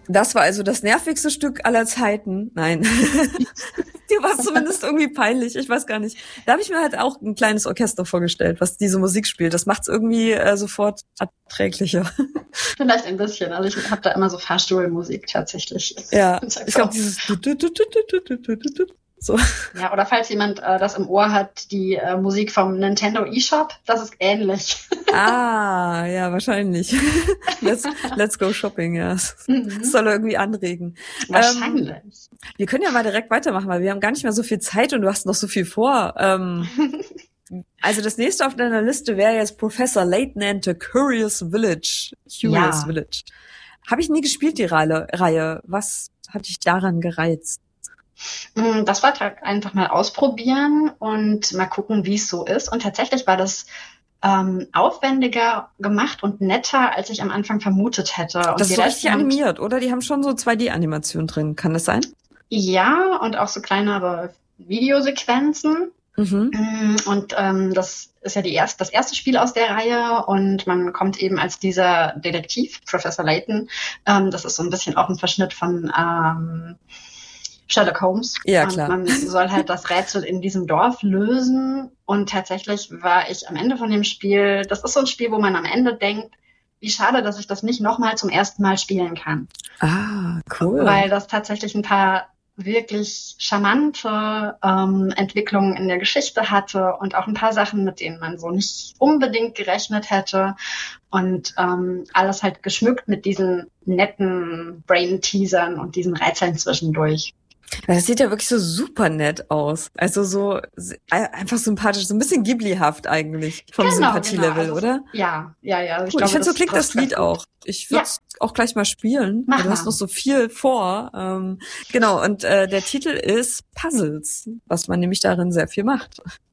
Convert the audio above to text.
Das war also das nervigste Stück aller Zeiten. Nein. Dir war es zumindest irgendwie peinlich. Ich weiß gar nicht. Da habe ich mir halt auch ein kleines Orchester vorgestellt, was diese Musik spielt. Das macht's irgendwie sofort erträglicher. Vielleicht ein bisschen. Also ich habe da immer so Fahrstuhlmusik tatsächlich. Ja, ich glaube dieses so. Ja, oder falls jemand das im Ohr hat, die Musik vom Nintendo eShop, das ist ähnlich. Ah, ja, wahrscheinlich. Let's go shopping, ja. Das soll irgendwie anregen. Wahrscheinlich. Wir können ja mal direkt weitermachen, weil wir haben gar nicht mehr so viel Zeit und du hast noch so viel vor. Also das nächste auf deiner Liste wäre jetzt Professor Layton and the Curious Village. Village. Habe ich nie gespielt, die Reihe. Was hat dich daran gereizt? Das wollte ich einfach mal ausprobieren und mal gucken, wie es so ist. Und tatsächlich war das aufwendiger gemacht und netter, als ich am Anfang vermutet hätte. Und das ist so richtig animiert, oder? Die haben schon so 2D-Animationen drin. Kann das sein? Ja, und auch so kleinere Videosequenzen. Und das ist ja das erste Spiel aus der Reihe und man kommt eben als dieser Detektiv, Professor Layton. Das ist so ein bisschen auch ein Verschnitt von Sherlock Holmes. Ja, klar. Und man soll halt das Rätsel in diesem Dorf lösen. Und tatsächlich war ich am Ende von dem Spiel, das ist so ein Spiel, wo man am Ende denkt, wie schade, dass ich das nicht nochmal zum ersten Mal spielen kann. Ah, cool. Weil das tatsächlich ein paar wirklich charmante Entwicklungen in der Geschichte hatte und auch ein paar Sachen, mit denen man so nicht unbedingt gerechnet hätte. Und alles halt geschmückt mit diesen netten Brain-Teasern und diesen Rätseln zwischendurch. Das sieht ja wirklich so super nett aus. Also so einfach sympathisch, so ein bisschen Ghibli-haft eigentlich vom Sympathielevel, also, oder? Ja. Ich finde, so klingt das Lied auch. Ich würde es auch gleich mal spielen. Du hast noch so viel vor. Genau, und der Titel ist Puzzles, was man nämlich darin sehr viel macht.